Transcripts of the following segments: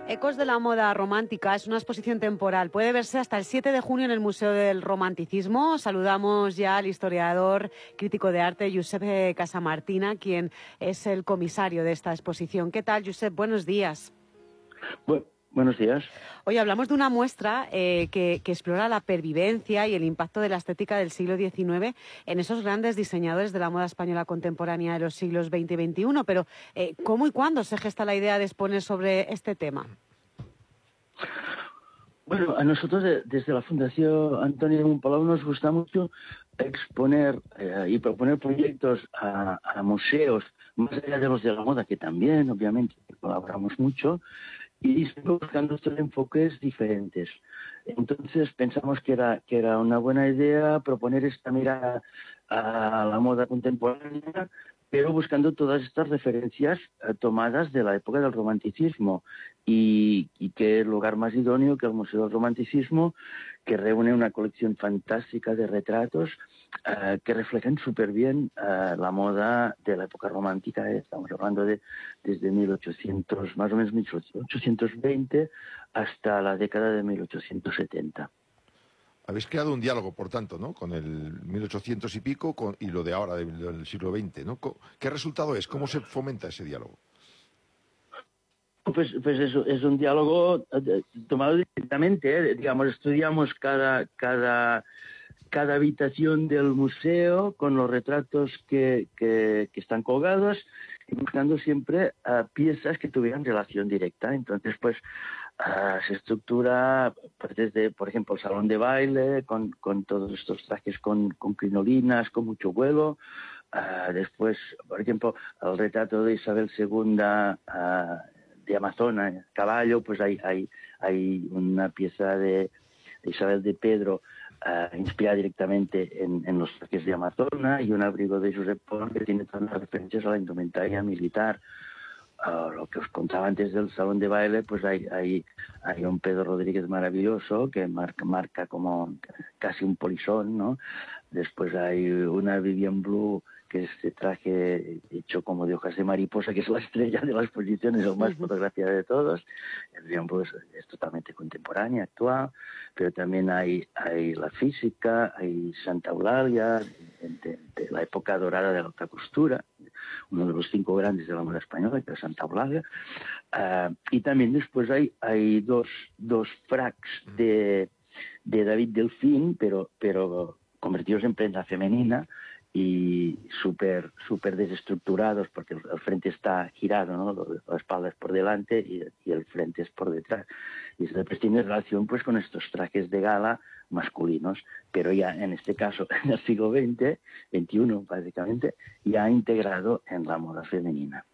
Ecos de la moda romántica es una exposición temporal. Puede verse hasta el 7 de junio en el Museo del Romanticismo. Saludamos ya al historiador, crítico de arte, Josep Casamartina, quien es el comisario de esta exposición. ¿Qué tal, Josep? Buenos días. Buenos días. Hoy hablamos de una muestra que explora la pervivencia y el impacto de la estética del siglo XIX en esos grandes diseñadores de la moda española contemporánea de los siglos XX y XXI. Pero, ¿cómo y cuándo se gesta la idea de exponer sobre este tema? Bueno, a nosotros desde la Fundación Antonio de Montpalau nos gusta mucho exponer y proponer proyectos a museos, más allá de los de la moda, que también, obviamente, colaboramos mucho, y siempre buscando estos enfoques diferentes. Entonces pensamos que era una buena idea proponer esta mirada a la moda contemporánea, pero buscando todas estas referencias tomadas de la época del romanticismo y qué lugar más idóneo que el Museo del Romanticismo, que reúne una colección fantástica de retratos que reflejan súper bien la moda de la época romántica. Estamos hablando de desde 1800, más o menos 1820 hasta la década de 1870. Habéis creado un diálogo, por tanto, ¿no? Con el 1800 y pico y lo de ahora, del siglo XX, ¿no? ¿Qué resultado es? ¿Cómo se fomenta ese diálogo? Pues eso, es un diálogo tomado directamente, digamos, estudiamos cada habitación del museo con los retratos que están colgados y buscando siempre piezas que tuvieran relación directa. Entonces, pues, se estructura pues, desde, por ejemplo, el salón de baile, con todos estos trajes con crinolinas, con mucho vuelo. Después, por ejemplo, el retrato de Isabel II de Amazona, caballo, pues hay una pieza de Isabel de Pedro inspirada directamente en los trajes de Amazona, y un abrigo de Josep Pons que tiene todas las referencias a la indumentaria militar. Lo que os contaba antes del salón de baile, pues hay un Pedro Rodríguez maravilloso que marca como casi un polizón, ¿no? Después hay una Vivian Blue, que es este traje hecho como de hojas de mariposa, que es la estrella de la exposición, es el más fotografiado de todos. El Vivian Blue es totalmente contemporánea, actual, pero también hay la física, hay Santa Eulalia, de la época dorada de la alta costura, uno de los 5 grandes de la moda española, que es Santa Eulalia. Y también después hay dos fracs de David Delfín, pero convertidos en prenda femenina y súper desestructurados, porque el frente está girado, ¿no? La espalda es por delante y el frente es por detrás. Y eso después tiene relación pues con estos trajes de gala masculinos, pero ya en este caso en el siglo XX, XXI básicamente, ya integrado en la moda femenina.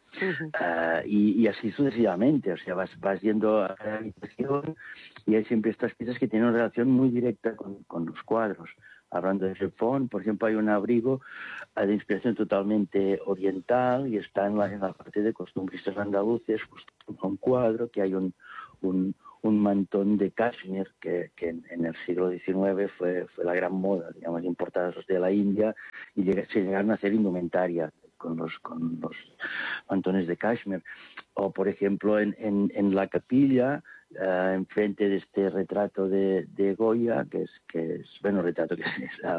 Y así sucesivamente, o sea, vas yendo a cada habitación y hay siempre estas piezas que tienen una relación muy directa con los cuadros. Hablando de Jepón, por ejemplo, hay un abrigo de inspiración totalmente oriental y está en la parte de costumbristas andaluces, justo un cuadro que hay un mantón de cashmere que en el siglo XIX fue la gran moda, digamos, importados de la India, y se llegaron a hacer indumentaria con los mantones de cashmere. O, por ejemplo, en la capilla, enfrente de este retrato de Goya, que es bueno, retrato que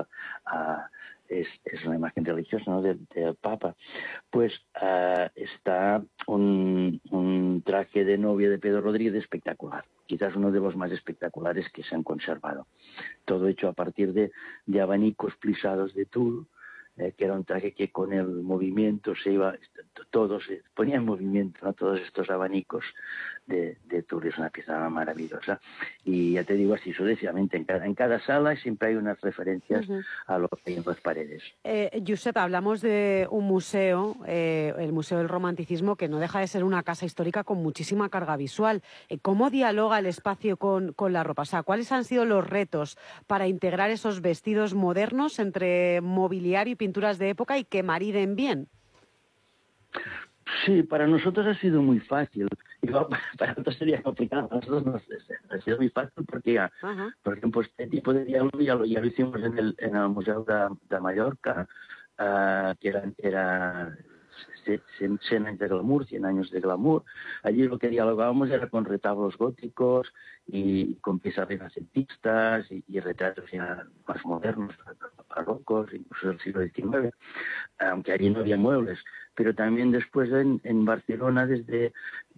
es una imagen religiosa, ¿no? del Papa, pues está un traje de novia de Pedro Rodríguez espectacular, quizás uno de los más espectaculares que se han conservado, todo hecho a partir de abanicos plisados de tul, que era un traje que con el movimiento todo se ponía en movimiento, ¿no? Todos estos abanicos de tul. Es una pieza maravillosa. Y ya te digo, así sucesivamente, en cada sala siempre hay unas referencias a lo que hay en las paredes. Josep, hablamos de un museo, el Museo del Romanticismo, que no deja de ser una casa histórica con muchísima carga visual. ¿Cómo dialoga el espacio con la ropa? O sea, ¿cuáles han sido los retos para integrar esos vestidos modernos entre mobiliario y pinturas de época y que mariden bien? Sí, para nosotros ha sido muy fácil. Igual para otros sería complicado, para nosotros ha sido muy fácil porque ya, por ejemplo, este tipo de diálogo ya lo hicimos en el Museo de Mallorca, que 100 años de glamour, 100 años de glamour. Allí lo que dialogábamos era con retablos góticos y con piezas renacentistas y retratos ya más modernos, barrocos, incluso del siglo XIX, aunque allí no había muebles. Pero también después en Barcelona, desde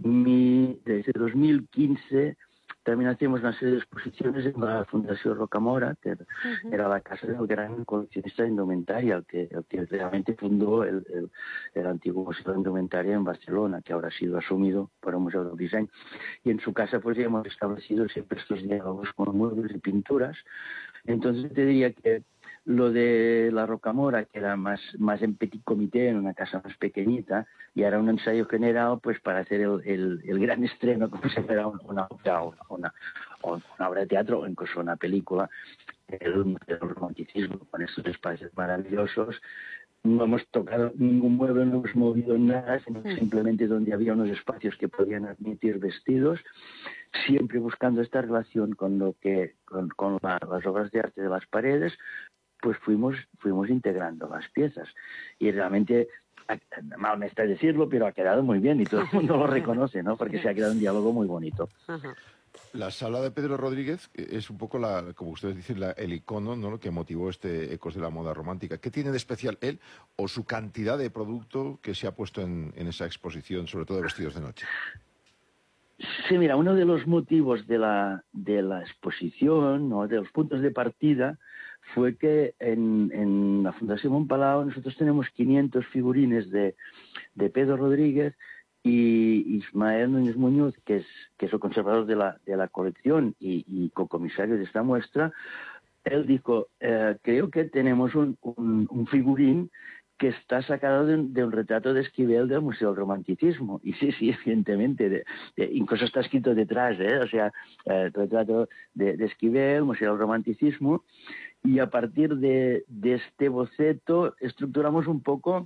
2015, también hacíamos una serie de exposiciones en la Fundación Rocamora, que era la casa del gran coleccionista de indumentaria, el que realmente fundó el antiguo Museo de Indumentaria en Barcelona, que ahora ha sido asumido por el Museo del Diseño. Y en su casa pues ya hemos establecido siempre estos diálogos con muebles y pinturas. Entonces te diría que lo de la Rocamora, que era más en petit comité, en una casa más pequeñita, y era un ensayo general pues para hacer el gran estreno, como si fuera una obra de teatro o incluso una película, el romanticismo, con estos espacios maravillosos. No hemos tocado ningún mueble, no hemos movido nada, sino simplemente donde había unos espacios que podían admitir vestidos, siempre buscando esta relación con las obras de arte de las paredes. Pues fuimos integrando las piezas y realmente, mal me está decirlo, pero ha quedado muy bien y todo el mundo lo reconoce, ¿no? Porque se ha quedado un diálogo muy bonito. La sala de Pedro Rodríguez es un poco, como ustedes dicen, el icono, ¿no?, que motivó este Ecos de la Moda Romántica. ¿Qué tiene de especial él o su cantidad de producto que se ha puesto en esa exposición, sobre todo de vestidos de noche? Sí, mira, uno de los motivos de la exposición, ¿no?, de los puntos de partida, fue que en la Fundación Montpalau nosotros tenemos 500 figurines de Pedro Rodríguez, y Ismael Núñez Muñoz, que es el conservador de la colección y cocomisario de esta muestra. Él dijo, creo que tenemos un figurín que está sacado de un retrato de Esquivel del Museo del Romanticismo. Y sí, evidentemente, incluso está escrito detrás, o sea, el retrato de Esquivel, Museo del Romanticismo. Y a partir de este boceto estructuramos un poco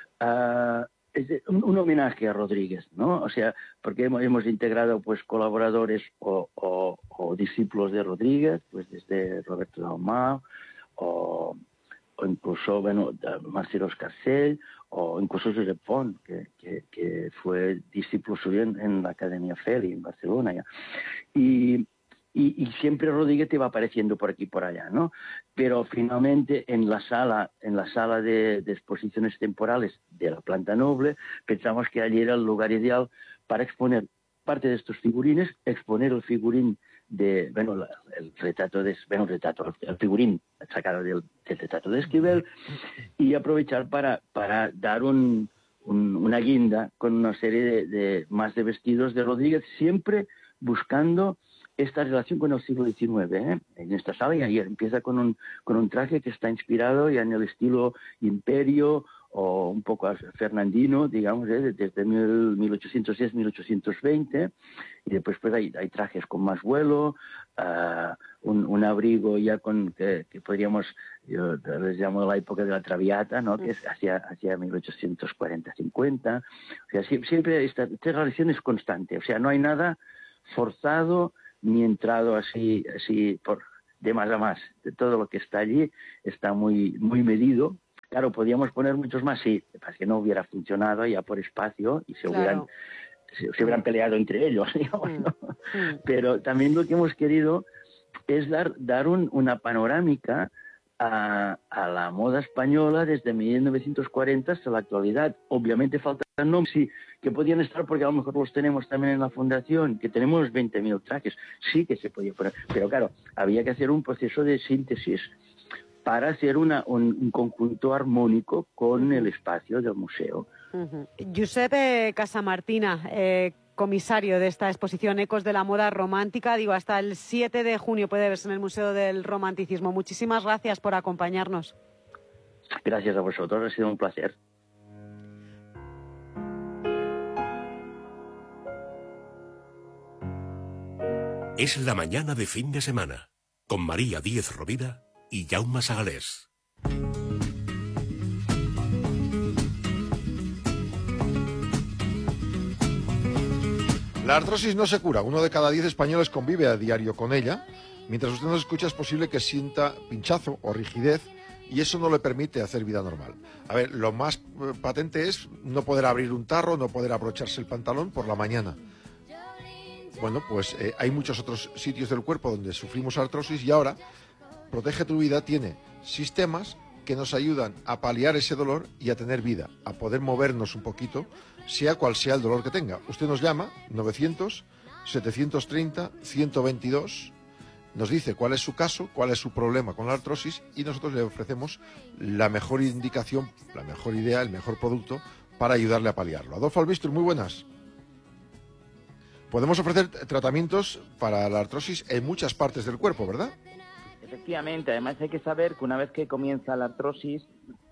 un homenaje a Rodríguez, ¿no? O sea, porque hemos integrado pues colaboradores o discípulos de Rodríguez, pues desde Roberto Dalmau o incluso, bueno, Marcelo Escarcell, o incluso Josep Font, que fue discípulo suyo en la Academia Feli en Barcelona ya. Y siempre Rodríguez te va apareciendo por aquí y por allá, ¿no? Pero finalmente en la sala de exposiciones temporales de la planta noble, pensamos que allí era el lugar ideal para exponer parte de estos figurines, exponer el figurín el figurín sacado del retrato de Esquivel, y aprovechar para dar una guinda con una serie de vestidos de Rodríguez, siempre buscando esta relación con el siglo XIX, en esta sala, y ahí empieza con un traje que está inspirado ya en el estilo imperio o un poco fernandino, digamos, desde 1810-1820, y después pues hay trajes con más vuelo, un abrigo ya que podríamos, yo les llamo la época de la Traviata, ¿no?, que es hacia 1840-50, o sea, siempre esta relación es constante, o sea, no hay nada forzado ni entrado así de más a más. De todo lo que está allí está muy, muy medido. Claro, podíamos poner muchos más, sí, para que no hubiera funcionado ya por espacio y se hubieran peleado entre ellos, digamos, ¿no? Pero también lo que hemos querido es dar una panorámica a la moda española desde 1940 hasta la actualidad. Obviamente faltan nombres, sí, que podían estar, porque a lo mejor los tenemos también en la fundación, que tenemos 20.000 trajes, sí que se podía poner, pero claro, había que hacer un proceso de síntesis para hacer un conjunto armónico con el espacio del museo. Josep Casamartina, comisario de esta exposición Ecos de la Moda Romántica, hasta el 7 de junio puede verse en el Museo del Romanticismo. Muchísimas gracias por acompañarnos. Gracias a vosotros, ha sido un placer. Es la mañana de fin de semana, con María Díez Rovira y Jaume Sagalés. La artrosis no se cura. 1 de cada 10 españoles convive a diario con ella. Mientras usted nos escucha, es posible que sienta pinchazo o rigidez y eso no le permite hacer vida normal. A ver, lo más patente es no poder abrir un tarro, no poder abrocharse el pantalón por la mañana. Bueno, pues hay muchos otros sitios del cuerpo donde sufrimos artrosis y ahora Protege tu Vida tiene sistemas que nos ayudan a paliar ese dolor y a tener vida, a poder movernos un poquito, sea cual sea el dolor que tenga. Usted nos llama 900-730-122, nos dice cuál es su caso, cuál es su problema con la artrosis y nosotros le ofrecemos la mejor indicación, la mejor idea, el mejor producto para ayudarle a paliarlo. Adolfo Albistur, muy buenas. Podemos ofrecer tratamientos para la artrosis en muchas partes del cuerpo, ¿verdad? Efectivamente, además hay que saber que una vez que comienza la artrosis,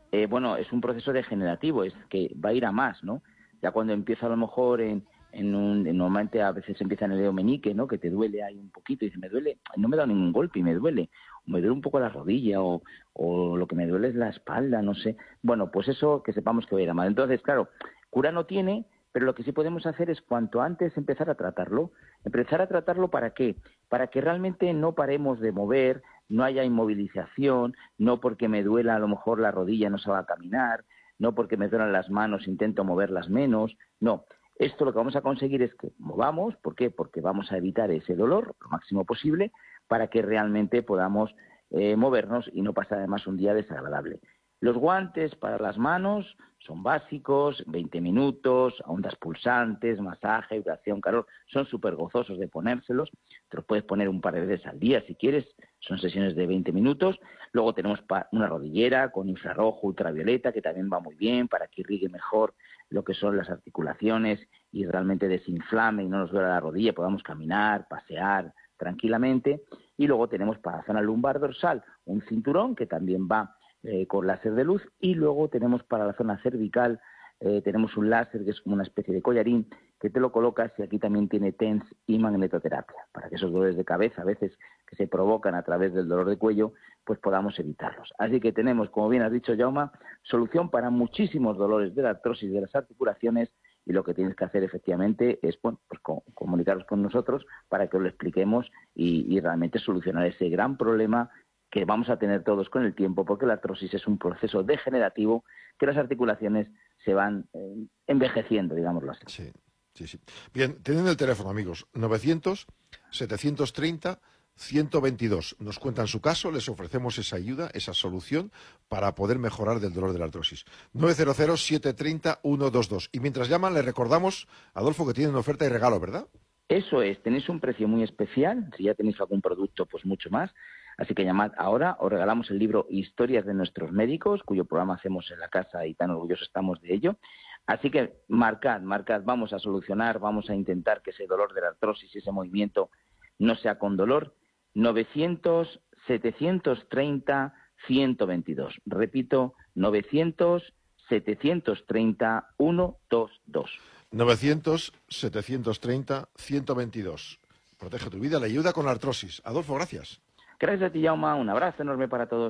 es un proceso degenerativo, es que va a ir a más, ¿no? Ya cuando empieza a lo mejor normalmente a veces empieza en el dedo meñique, ¿no? Que te duele ahí un poquito y dice, me duele, no me da ningún golpe y me duele un poco la rodilla o lo que me duele es la espalda, no sé. Bueno, pues eso que sepamos que va a ir a más. Entonces, claro, cura no tiene, pero lo que sí podemos hacer es cuanto antes empezar a tratarlo. ¿Empezar a tratarlo para qué? Para que realmente no paremos de mover, no haya inmovilización, no porque me duela a lo mejor la rodilla no se va a caminar, no porque me duelan las manos intento moverlas menos, no. Esto lo que vamos a conseguir es que movamos, ¿por qué? Porque vamos a evitar ese dolor lo máximo posible para que realmente podamos movernos y no pasar además un día desagradable. Los guantes para las manos son básicos, 20 minutos, ondas pulsantes, masaje, vibración, calor, son súper gozosos de ponérselos, te los puedes poner un par de veces al día si quieres, son sesiones de 20 minutos. Luego tenemos una rodillera con infrarrojo, ultravioleta, que también va muy bien para que irrigue mejor lo que son las articulaciones y realmente desinflame y no nos duela la rodilla, podamos caminar, pasear tranquilamente. Y luego tenemos para la zona lumbar dorsal un cinturón que también va con láser de luz, y luego tenemos para la zona cervical tenemos un láser que es como una especie de collarín que te lo colocas, y aquí también tiene TENS y magnetoterapia para que esos dolores de cabeza a veces que se provocan a través del dolor de cuello pues podamos evitarlos. Así que tenemos, como bien has dicho, Jaume, solución para muchísimos dolores de la artrosis de las articulaciones, y lo que tienes que hacer efectivamente es comunicaros con nosotros para que os lo expliquemos y realmente solucionar ese gran problema que vamos a tener todos con el tiempo, porque la artrosis es un proceso degenerativo que las articulaciones se van envejeciendo, digámoslo así. Sí. Bien, tienen el teléfono, amigos, 900-730-122. Nos cuentan su caso, les ofrecemos esa ayuda, esa solución para poder mejorar del dolor de la artrosis. 900-730-122. Y mientras llaman, les recordamos, Adolfo, que tienen oferta y regalo, ¿verdad? Eso es, tenéis un precio muy especial, si ya tenéis algún producto, pues mucho más. Así que llamad ahora, os regalamos el libro Historias de nuestros médicos, cuyo programa hacemos en la casa y tan orgullosos estamos de ello. Así que marcad, vamos a solucionar, vamos a intentar que ese dolor de la artrosis y ese movimiento no sea con dolor. 900-730-122. Repito, 900-730-122. 900-730-122. Protege tu Vida, le ayuda con la artrosis. Adolfo, gracias. Gracias a ti, Jaume. Un abrazo enorme para todos.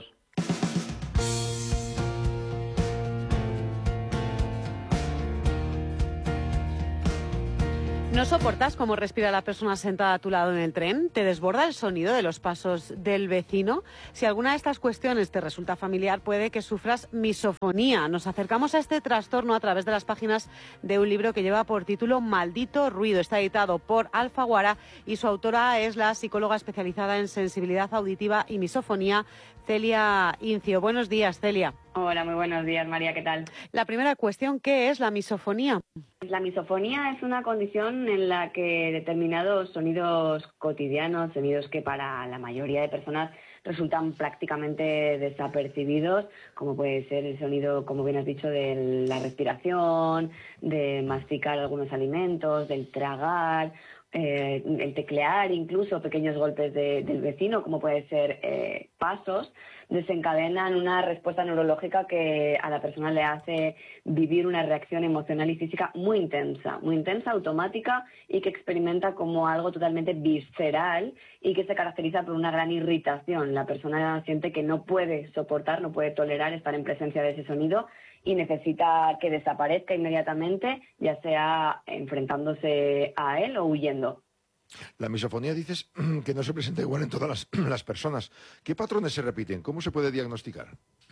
¿No soportas cómo respira la persona sentada a tu lado en el tren? ¿Te desborda el sonido de los pasos del vecino? Si alguna de estas cuestiones te resulta familiar, puede que sufras misofonía. Nos acercamos a este trastorno a través de las páginas de un libro que lleva por título Maldito Ruido. Está editado por Alfaguara y su autora es la psicóloga especializada en sensibilidad auditiva y misofonía, Celia Incio. Buenos días, Celia. Hola, muy buenos días, María, ¿qué tal? La primera cuestión, ¿qué es la misofonía? La misofonía es una condición en la que determinados sonidos cotidianos, sonidos que para la mayoría de personas resultan prácticamente desapercibidos, como puede ser el sonido, como bien has dicho, de la respiración, de masticar algunos alimentos, del tragar, el teclear, incluso pequeños golpes del vecino, como puede ser pasos, desencadenan una respuesta neurológica que a la persona le hace vivir una reacción emocional y física muy intensa, automática, y que experimenta como algo totalmente visceral y que se caracteriza por una gran irritación. La persona siente que no puede soportar, no puede tolerar estar en presencia de ese sonido y necesita que desaparezca inmediatamente, ya sea enfrentándose a él o huyendo. La misofonía dices que no se presenta igual en todas las personas. ¿Qué patrones se repiten? ¿Cómo se puede diagnosticar?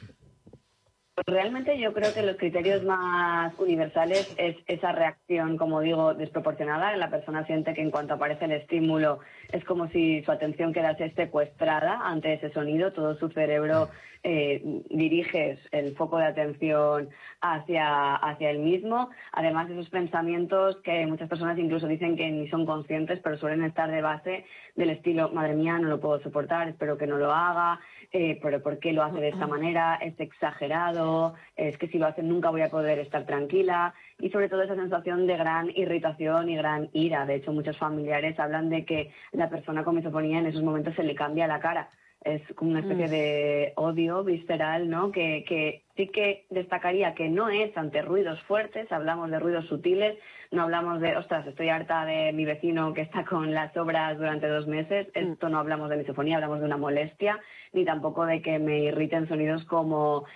Pues realmente yo creo que los criterios más universales es esa reacción, como digo, desproporcionada. La persona siente que en cuanto aparece el estímulo es como si su atención quedase secuestrada ante ese sonido. Todo su cerebro dirige el foco de atención hacia el mismo. Además, esos pensamientos que muchas personas incluso dicen que ni son conscientes, pero suelen estar de base del estilo, madre mía, no lo puedo soportar, espero que no lo haga, pero ¿por qué lo hace de esta manera? Es exagerado, es que si lo hace nunca voy a poder estar tranquila, y sobre todo esa sensación de gran irritación y gran ira. De hecho, muchos familiares hablan de que la persona con misofonía en esos momentos se le cambia la cara. Es como una especie de odio visceral, ¿no? Que sí que destacaría que no es ante ruidos fuertes, hablamos de ruidos sutiles, no hablamos de, ostras, estoy harta de mi vecino que está con las obras durante 2 meses, esto no hablamos de misofonía, hablamos de una molestia, ni tampoco de que me irriten sonidos como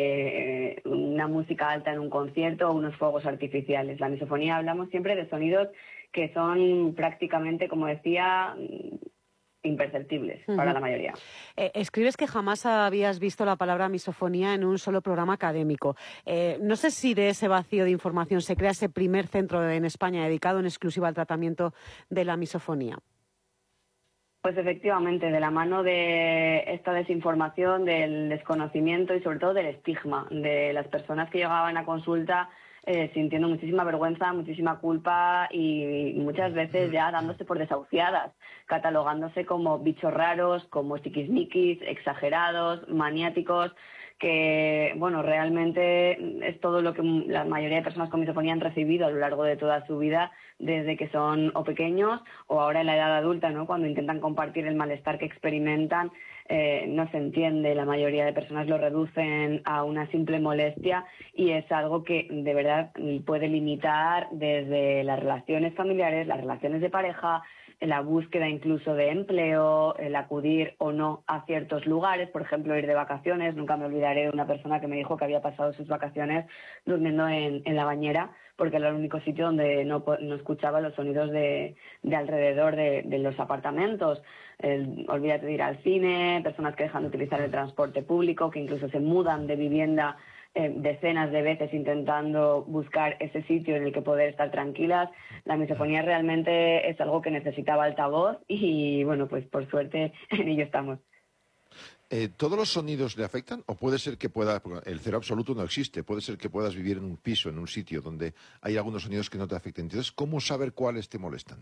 una música alta en un concierto o unos fuegos artificiales. La misofonía hablamos siempre de sonidos que son prácticamente, como decía, imperceptibles para la mayoría. Escribes que jamás habías visto la palabra misofonía en un solo programa académico. No sé si de ese vacío de información se crea ese primer centro en España dedicado en exclusiva al tratamiento de la misofonía. Pues efectivamente, de la mano de esta desinformación, del desconocimiento y sobre todo del estigma de las personas que llegaban a consulta sintiendo muchísima vergüenza, muchísima culpa y muchas veces ya dándose por desahuciadas, catalogándose como bichos raros, como tiquismiquis, exagerados, maniáticos, que bueno, realmente es todo lo que la mayoría de personas con misofonía han recibido a lo largo de toda su vida, desde que son o pequeños o ahora en la edad adulta, ¿no? Cuando intentan compartir el malestar que experimentan, no se entiende, la mayoría de personas lo reducen a una simple molestia y es algo que de verdad puede limitar desde las relaciones familiares, las relaciones de pareja, la búsqueda incluso de empleo, el acudir o no a ciertos lugares, por ejemplo, ir de vacaciones. Nunca me olvidaré de una persona que me dijo que había pasado sus vacaciones durmiendo en la bañera porque era el único sitio donde no escuchaba los sonidos de alrededor de los apartamentos. Olvídate de ir al cine, personas que dejan de utilizar el transporte público, que incluso se mudan de vivienda decenas de veces intentando buscar ese sitio en el que poder estar tranquilas. La misofonía realmente es algo que necesitaba altavoz y, bueno, pues por suerte en ello estamos. ¿Todos los sonidos le afectan o puede ser que pueda, porque el cero absoluto no existe, puede ser que puedas vivir en un piso, en un sitio donde hay algunos sonidos que no te afecten? Entonces, ¿cómo saber cuáles te molestan?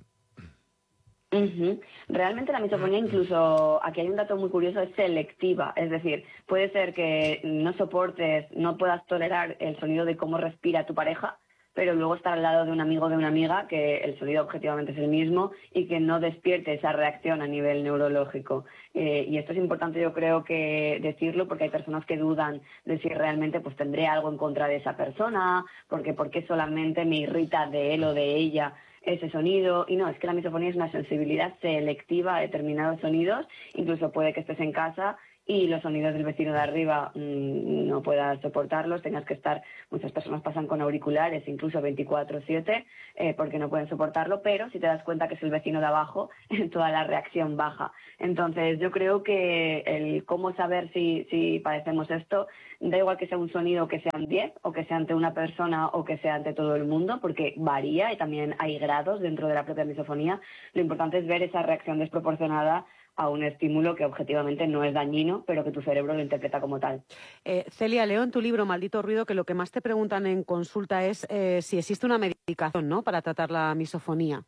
Realmente la misofonía, incluso aquí hay un dato muy curioso, es selectiva. Es decir, puede ser que no soportes, no puedas tolerar el sonido de cómo respira tu pareja, pero luego estar al lado de un amigo o de una amiga que el sonido objetivamente es el mismo y que no despierte esa reacción a nivel neurológico. Y esto es importante, yo creo, que decirlo, porque hay personas que dudan de si realmente pues tendré algo en contra de esa persona, porque ¿por qué solamente me irrita de él o de ella ese sonido? Y no, es que la misofonía es una sensibilidad selectiva a determinados sonidos. Incluso puede que estés en casa y los sonidos del vecino de arriba no puedas soportarlos, tengas que estar, muchas personas pasan con auriculares, incluso 24/7, porque no pueden soportarlo, pero si te das cuenta que es el vecino de abajo, toda la reacción baja. Entonces yo creo que el cómo saber si padecemos esto, da igual que sea un sonido que sean 10, o que sea ante una persona o que sea ante todo el mundo, porque varía y también hay grados dentro de la propia misofonía. Lo importante es ver esa reacción desproporcionada a un estímulo que objetivamente no es dañino, pero que tu cerebro lo interpreta como tal. Celia, leo en tu libro Maldito Ruido que lo que más te preguntan en consulta es si existe una medicación, ¿no?, para tratar la misofonía.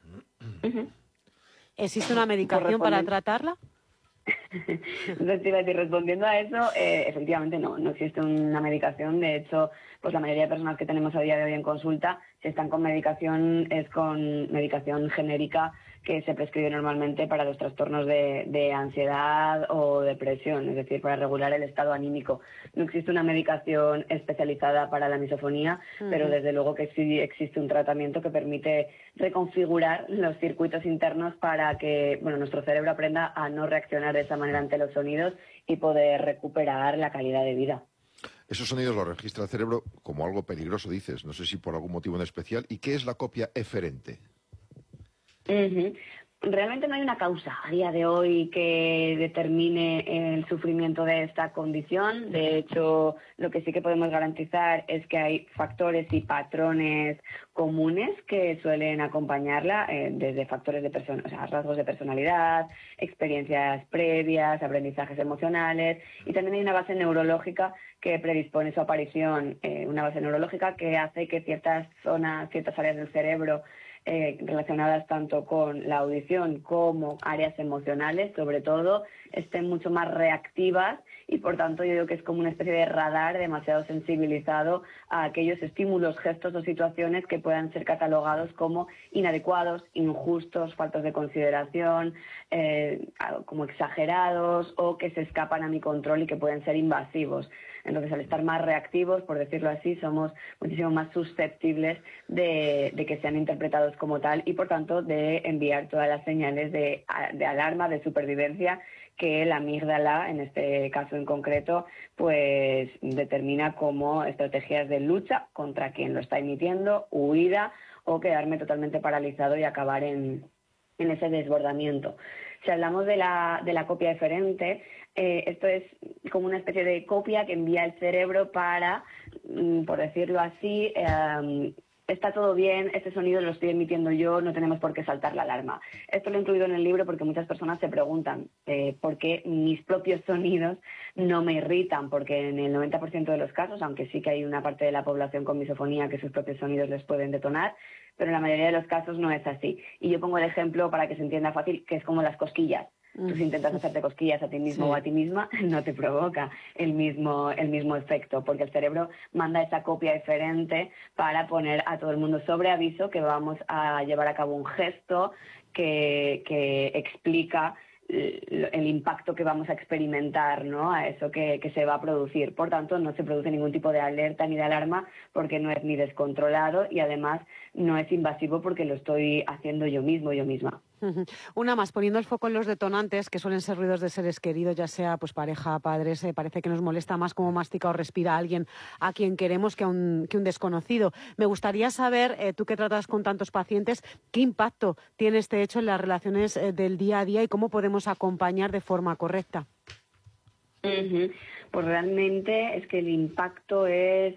¿Existe una medicación para tratarla? Respondiendo a eso, efectivamente no existe una medicación. De hecho, pues la mayoría de personas que tenemos a día de hoy en consulta, si están con medicación, es con medicación genérica que se prescribe normalmente para los trastornos de ansiedad o depresión, es decir, para regular el estado anímico. No existe una medicación especializada para la misofonía, pero desde luego que sí existe un tratamiento que permite reconfigurar los circuitos internos para que, bueno, nuestro cerebro aprenda a no reaccionar de esa manera ante los sonidos y poder recuperar la calidad de vida. Esos sonidos los registra el cerebro como algo peligroso, dices, no sé si por algún motivo en especial. ¿Y qué es la copia eferente? Realmente no hay una causa a día de hoy que determine el sufrimiento de esta condición. De hecho, lo que sí que podemos garantizar es que hay factores y patrones comunes que suelen acompañarla, desde factores de rasgos de personalidad, experiencias previas, aprendizajes emocionales, y también hay una base neurológica que predispone su aparición, una base neurológica que hace que ciertas zonas, ciertas áreas del cerebro relacionadas tanto con la audición como áreas emocionales, sobre todo, estén mucho más reactivas, y por tanto yo digo que es como una especie de radar demasiado sensibilizado a aquellos estímulos, gestos o situaciones que puedan ser catalogados como inadecuados, injustos, faltos de consideración, como exagerados o que se escapan a mi control y que pueden ser invasivos. Entonces, al estar más reactivos, por decirlo así, somos muchísimo más susceptibles de que sean interpretados como tal y, por tanto, de enviar todas las señales de alarma, de supervivencia, que la amígdala, en este caso en concreto, pues determina como estrategias de lucha contra quien lo está emitiendo, huida o quedarme totalmente paralizado y acabar en ese desbordamiento. Si hablamos de la copia eferente, esto es como una especie de copia que envía el cerebro para, por decirlo así, está todo bien, este sonido lo estoy emitiendo yo, no tenemos por qué saltar la alarma. Esto lo he incluido en el libro porque muchas personas se preguntan por qué mis propios sonidos no me irritan, porque en el 90% de los casos, aunque sí que hay una parte de la población con misofonía que sus propios sonidos les pueden detonar, pero en la mayoría de los casos no es así. Y yo pongo el ejemplo para que se entienda fácil, que es como las cosquillas. Tú si intentas hacerte cosquillas a ti mismo o a ti misma, no te provoca el mismo efecto, porque el cerebro manda esa copia eferente para poner a todo el mundo sobre aviso que vamos a llevar a cabo un gesto que explica el impacto que vamos a experimentar, ¿no?, a eso que se va a producir. Por tanto, no se produce ningún tipo de alerta ni de alarma porque no es ni descontrolado y además no es invasivo porque lo estoy haciendo yo mismo, yo misma. Una más, poniendo el foco en los detonantes, que suelen ser ruidos de seres queridos, ya sea pues pareja, padres, parece que nos molesta más cómo mastica o respira alguien a quien queremos que un desconocido. Me gustaría saber, tú que tratas con tantos pacientes, qué impacto tiene este hecho en las relaciones del día a día y cómo podemos acompañar de forma correcta. Pues realmente es que el impacto es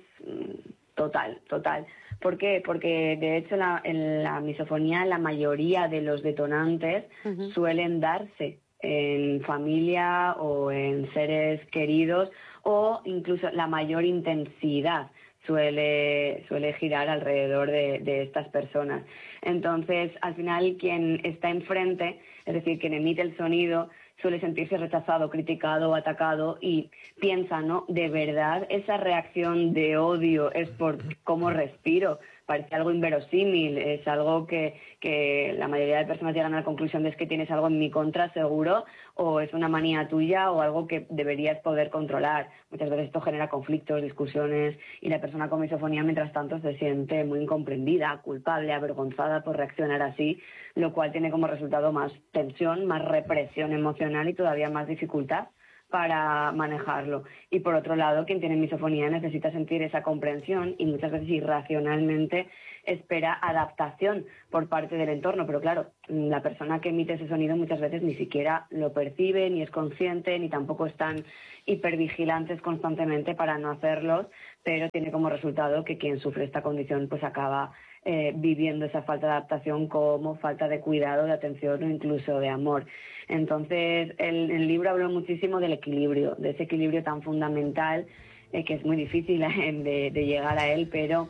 total. ¿Por qué? Porque de hecho en la misofonía la mayoría de los detonantes suelen darse en familia o en seres queridos, o incluso la mayor intensidad suele girar alrededor de estas personas. Entonces, al final, quien está enfrente, es decir, quien emite el sonido, suele sentirse rechazado, criticado o atacado y piensa, ¿no?, ¿de verdad esa reacción de odio es por cómo respiro? Parece algo inverosímil, es algo que la mayoría de personas llegan a la conclusión de es que tienes algo en mi contra seguro, o es una manía tuya o algo que deberías poder controlar. Muchas veces esto genera conflictos, discusiones, y la persona con misofonía mientras tanto se siente muy incomprendida, culpable, avergonzada por reaccionar así, lo cual tiene como resultado más tensión, más represión emocional y todavía más dificultad para manejarlo. Y por otro lado, quien tiene misofonía necesita sentir esa comprensión y muchas veces irracionalmente espera adaptación por parte del entorno. Pero claro, la persona que emite ese sonido muchas veces ni siquiera lo percibe, ni es consciente, ni tampoco están hipervigilantes constantemente para no hacerlos, pero tiene como resultado que quien sufre esta condición pues acaba viviendo esa falta de adaptación como falta de cuidado, de atención o incluso de amor. Entonces, el libro habló muchísimo del equilibrio, de ese equilibrio tan fundamental que es muy difícil de llegar a él, pero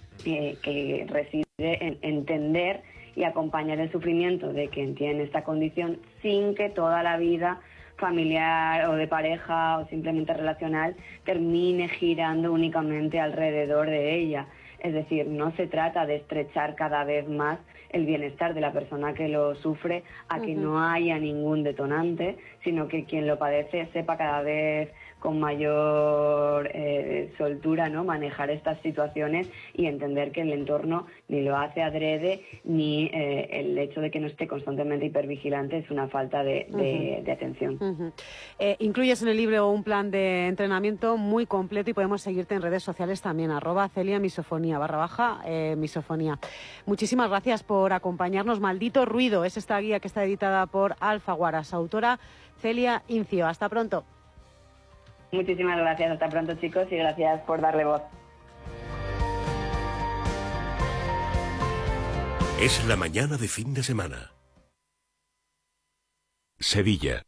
que reside en entender y acompañar el sufrimiento de quien tiene esta condición sin que toda la vida familiar o de pareja o simplemente relacional termine girando únicamente alrededor de ella. Es decir, no se trata de estrechar cada vez más el bienestar de la persona que lo sufre a que no haya ningún detonante, sino que quien lo padece sepa cada vez con mayor soltura, ¿no?, manejar estas situaciones y entender que el entorno ni lo hace adrede, ni el hecho de que no esté constantemente hipervigilante es una falta de atención. Incluyes en el libro un plan de entrenamiento muy completo y podemos seguirte en redes sociales también, @CeliaMisofonía, _misofonía. Muchísimas gracias por acompañarnos. Maldito ruido es esta guía que está editada por Alfaguara, su autora Celia Incio. Hasta pronto. Muchísimas gracias, hasta pronto, chicos, y gracias por darle voz. Es la mañana de fin de semana. Sevilla,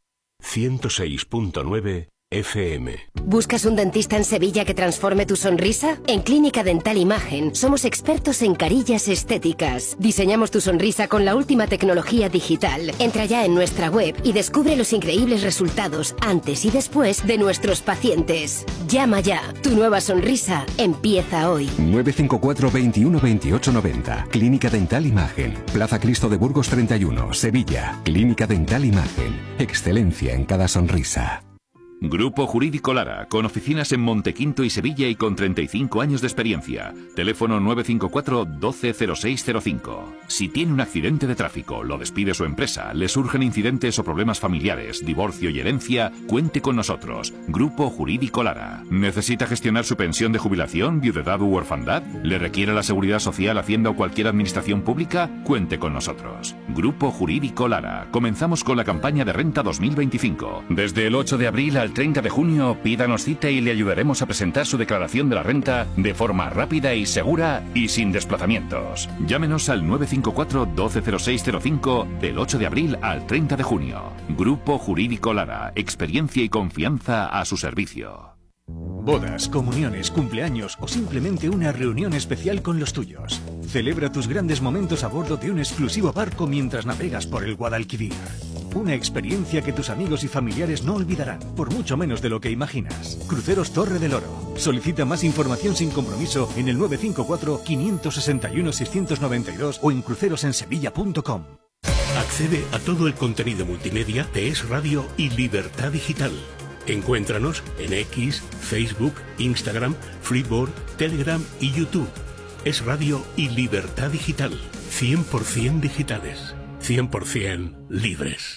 106.9 FM. ¿Buscas un dentista en Sevilla que transforme tu sonrisa? En Clínica Dental Imagen somos expertos en carillas estéticas. Diseñamos tu sonrisa con la última tecnología digital. Entra ya en nuestra web y descubre los increíbles resultados antes y después de nuestros pacientes. Llama ya. Tu nueva sonrisa empieza hoy. 954 21 28 90. Clínica Dental Imagen. Plaza Cristo de Burgos 31, Sevilla. Clínica Dental Imagen. Excelencia en cada sonrisa. Grupo Jurídico Lara, con oficinas en Montequinto y Sevilla y con 35 años de experiencia. Teléfono 954 120605. Si tiene un accidente de tráfico, lo despide su empresa, le surgen incidentes o problemas familiares, divorcio y herencia, cuente con nosotros. Grupo Jurídico Lara. ¿Necesita gestionar su pensión de jubilación, viudedad u orfandad? ¿Le requiere la Seguridad Social, Hacienda o cualquier administración pública? Cuente con nosotros. Grupo Jurídico Lara. Comenzamos con la campaña de renta 2025. Desde el 8 de abril al 30 de junio, pídanos cita y le ayudaremos a presentar su declaración de la renta de forma rápida y segura y sin desplazamientos. Llámenos al 954 120605 del 8 de abril al 30 de junio. Grupo Jurídico Lara. Experiencia y confianza a su servicio. Bodas, comuniones, cumpleaños o simplemente una reunión especial con los tuyos. Celebra tus grandes momentos a bordo de un exclusivo barco mientras navegas por el Guadalquivir. Una experiencia que tus amigos y familiares no olvidarán, por mucho menos de lo que imaginas. Cruceros Torre del Oro. Solicita más información sin compromiso en el 954-561-692 o en crucerosensevilla.com. Accede a todo el contenido multimedia de Es Radio y Libertad Digital. Encuéntranos en X, Facebook, Instagram, Freeboard, Telegram y YouTube. Es Radio y Libertad Digital. 100% digitales. 100% libres.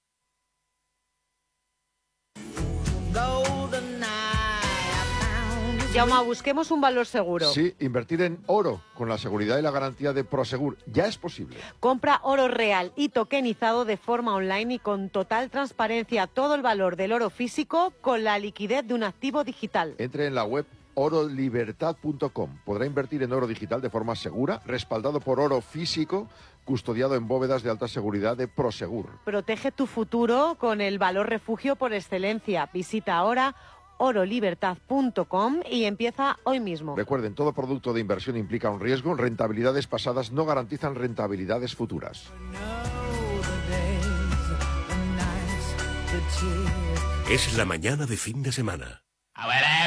Jaume, busquemos un valor seguro. Sí, invertir en oro con la seguridad y la garantía de Prosegur. Ya es posible. Compra oro real y tokenizado de forma online y con total transparencia. Todo el valor del oro físico con la liquidez de un activo digital. Entre en la web orolibertad.com. Podrá invertir en oro digital de forma segura, respaldado por oro físico, custodiado en bóvedas de alta seguridad de Prosegur. Protege tu futuro con el valor refugio por excelencia. Visita ahora orolibertad.com y empieza hoy mismo. Recuerden, todo producto de inversión implica un riesgo. Rentabilidades pasadas no garantizan rentabilidades futuras. Es la mañana de fin de semana.